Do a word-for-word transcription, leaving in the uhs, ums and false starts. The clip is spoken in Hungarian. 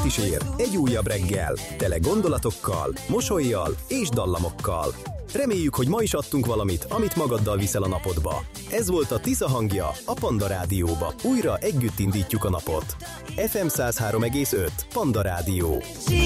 kísér egy újabb reggel, tele gondolatokkal, mosollyal és dallamokkal. Reméljük, hogy ma is adtunk valamit, amit magaddal viszel a napodba. Ez volt a Tisza hangja a Panda Rádióba. Újra együtt indítjuk a napot. ef em száz három egész öt Panda Rádió.